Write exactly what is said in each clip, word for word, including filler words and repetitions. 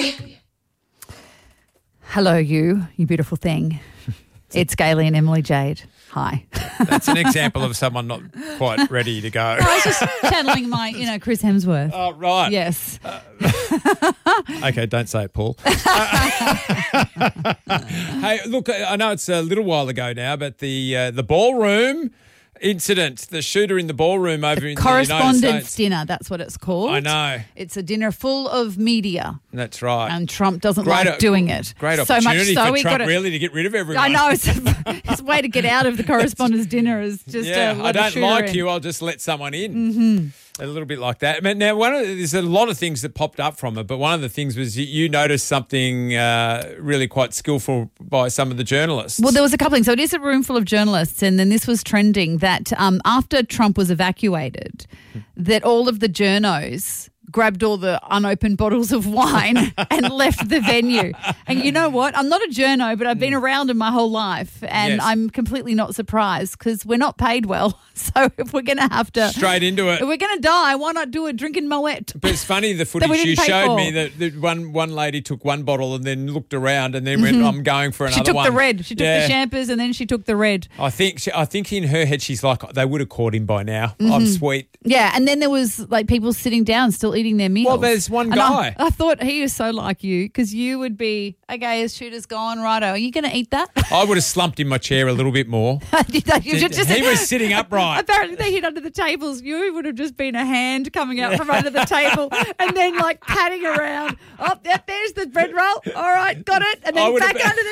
Hello, you, you beautiful thing. It's Gailey and Emily Jade. Hi. That's an example of someone not quite ready to go. I was just channeling my, you know, Chris Hemsworth. Oh, right. Yes. Uh, okay, don't say it, Paul. Uh, hey, look, I know it's a little while ago now, but the uh, the ballroom incident, the shooter in the ballroom over the in the United States. Correspondence dinner, that's what it's called. I know. It's a dinner full of media. That's right. And Trump doesn't great, like doing it. Great so opportunity much so for we Trump gotta, really to get rid of everyone. I know. It's a, it's a way to get out of the correspondence dinner is just yeah, uh, I don't like in. you, I'll just let someone in. Mm-hmm. A little bit like that. But now, one of the, there's a lot of things that popped up from it, but one of the things was you, you noticed something uh, really quite skillful by some of the journalists. Well, there was a couple things. So it is a room full of journalists, and then this was trending that um, after Trump was evacuated, that all of the journos grabbed all the unopened bottles of wine and left the venue. And you know what? I'm not a journo, but I've been around them my whole life, and Yes. I'm completely not surprised because we're not paid well. So if we're going to have to... Straight into it. If we're going to die, why not do it drinking Moet? But it's funny, the we footage didn't you pay showed for. me, that, that one one lady took one bottle and then looked around and then went, I'm going for another She took one. the red. She took Yeah. the champers and then she took the red. I think she, I think in her head she's like, they would have caught him by now. Mm-hmm. I'm sweet. Yeah, and then there was like people sitting down still eating their meals. Well, there's one And guy. I, I thought he is so like you because you would be, okay, his shooter's gone, righto. Are you going to eat that? I would have slumped in my chair a little bit more. You know, you should just- He was sitting upright. Apparently they hid under the tables. You would have just been a hand coming out from under the table and then like patting around. Oh, yep, there's the bread roll. All right, got it. And I then would back have- under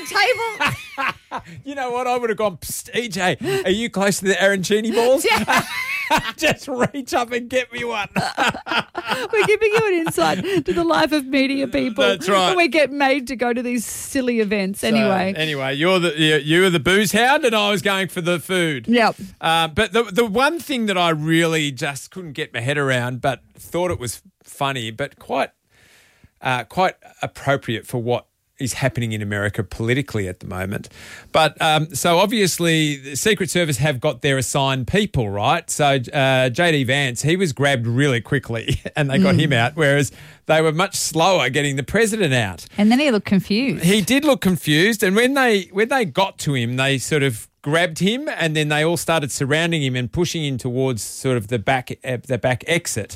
the table. You know what? I would have gone, Psst, E J, are you close to the arancini balls? Yeah. Just reach up and get me one. We're giving you an insight to the life of media people. That's right. And we get made to go to these silly events anyway. So, anyway, you're the you, you were the booze hound, and I was going for the food. Yep. Uh, but the the one thing that I really just couldn't get my head around, but thought it was funny, but quite uh, quite appropriate for what is happening in America politically at the moment. But um, so obviously the Secret Service have got their assigned people, right? So uh, J D Vance, he was grabbed really quickly and they got mm. him out, whereas they were much slower getting the president out. And then he looked confused. He did look confused, and when they when they got to him, they sort of grabbed him, and then they all started surrounding him and pushing him towards sort of the back uh, the back exit.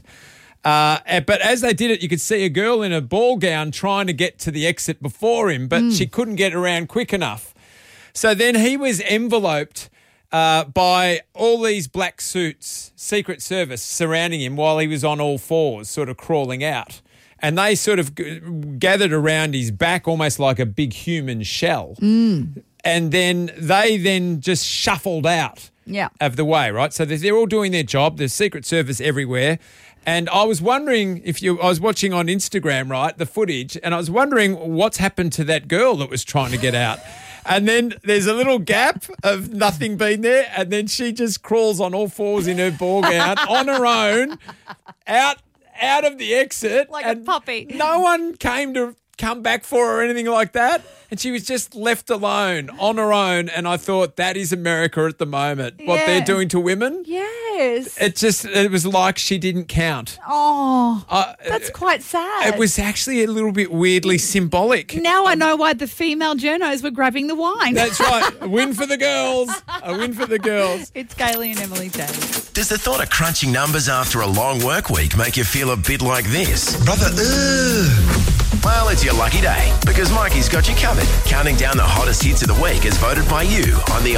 Uh, but as they did it, you could see a girl in a ball gown trying to get to the exit before him, but mm. she couldn't get around quick enough. So then he was enveloped uh, by all these black suits, Secret Service, surrounding him while he was on all fours, sort of crawling out. And they sort of g- gathered around his back almost like a big human shell. Mm. And then they then just shuffled out yeah. of the way, right? So they're all doing their job. There's Secret Service everywhere. And I was wondering if you, I was watching on Instagram, right, the footage, and I was wondering what's happened to that girl that was trying to get out. And then there's a little gap of nothing being there, and then she just crawls on all fours in her ball gown on her own, out out of the exit. Like and a puppy. No one came to come back for her or anything like that. And she was just left alone on her own. And I thought, that is America at the moment. What Yeah. they're doing to women. Yes. It just, it was like she didn't count. Oh, Uh, that's quite sad. It was actually a little bit weirdly symbolic. Now I know why the female journos were grabbing the wine. That's right. A win for the girls. A win for the girls. It's Gailey and Emily Jade. Does the thought of crunching numbers after a long work week make you feel a bit like this? Brother, ugh. Well, it's your lucky day because Mikey's got you covered. Counting down the hottest hits of the week as voted by you on the